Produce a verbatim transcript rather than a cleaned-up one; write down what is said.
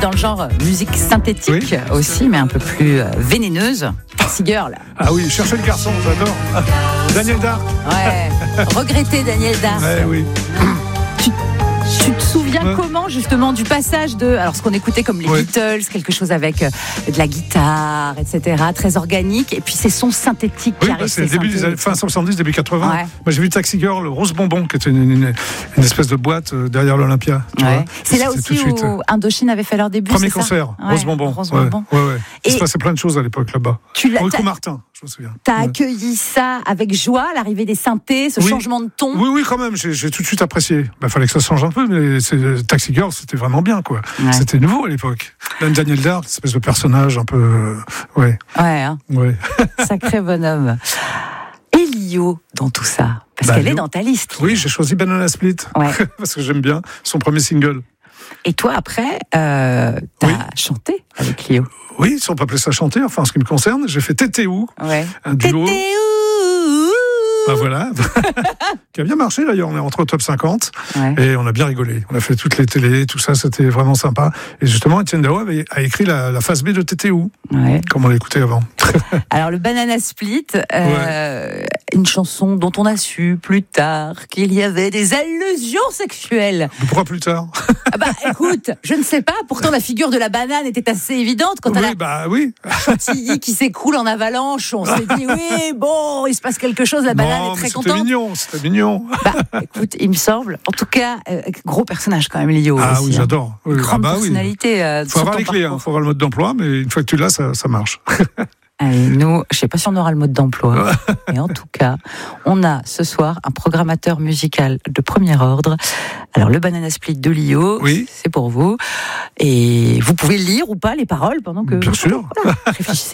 dans le genre musique synthétique oui. aussi, mais un peu plus vénéneuse. Taxi Girl. Ah oui, cherchez le garçon, j'adore. Daniel Dark. Ouais, regretter Daniel Dark. Ouais, oui. Tu, tu te souviens ouais. comment justement du passage de, alors ce qu'on écoutait comme les ouais. Beatles, quelque chose avec euh, de la guitare, et cetera, très organique, et puis ces sons synthétiques oui, qui bah, arrivent. C'est le début des années, fin soixante-dix, début quatre-vingts. Ouais. Moi j'ai vu Taxi Girl, Rose Bonbon, qui était une, une, une espèce de boîte euh, derrière l'Olympia. Tu ouais. vois, c'est là aussi où euh... Indochine avait fait leur début. Premier c'est concert, ça Rose Bonbon. Rose ouais. Bonbon. Ouais, ouais. Il se passait plein de choses à l'époque là-bas. Tu l'as, Rico Martin, je me souviens. T'as ouais. accueilli ça avec joie, l'arrivée des synthés, ce oui. changement de ton. Oui, oui, quand même. J'ai, j'ai tout de suite apprécié. Il bah, fallait que ça change un peu, mais c'est, Taxi Girl, c'était vraiment bien, quoi. Ouais. C'était nouveau à l'époque. Même Daniel Dark, espèce de personnage un peu, euh, ouais. Ouais. Hein. Ouais. Sacré bonhomme. Et Lio dans tout ça, parce bah, qu'elle Lio. Est dans ta liste. Oui, j'ai choisi Banana Split ouais. parce que j'aime bien son premier single. Et toi, après, euh, t'as oui. chanté avec Lio. Oui, si on peut appeler ça chanter, enfin, en ce qui me concerne, j'ai fait Tétéou, ouais. un duo. Tétéou. Bah voilà, qui a bien marché d'ailleurs, on est rentré au top cinquante ouais. et on a bien rigolé. On a fait toutes les télés, tout ça, c'était vraiment sympa. Et justement, Étienne Dao avait, a écrit la, la phase B de Tétéou, ouais. comme on l'écoutait avant. Alors le Banana Split, euh, ouais. une chanson dont on a su plus tard qu'il y avait des allusions sexuelles. Mais pourquoi plus tard? Ah bah écoute, je ne sais pas, pourtant la figure de la banane était assez évidente quand oui, elle a bah oui. chantilly qui s'écroule en avalanche, on s'est dit oui, bon, il se passe quelque chose, la banane non, est très c'était contente. C'était mignon, c'était mignon. Bah écoute, il me semble, en tout cas, euh, gros personnage quand même, Lio. Ah aussi, oui, j'adore. Hein. Oui. Grande ah bah personnalité. Il euh, faut avoir les clés, il hein, faut avoir le mode d'emploi, mais une fois que tu l'as, ça, ça marche. Allez, nous, je ne sais pas si on aura le mode d'emploi, mais en tout cas, on a ce soir un programmateur musical de premier ordre. Alors, le Banana Split de Lio, oui. c'est pour vous. Et vous pouvez lire ou pas les paroles pendant que... Bien sûr. Voilà, réfléchissez.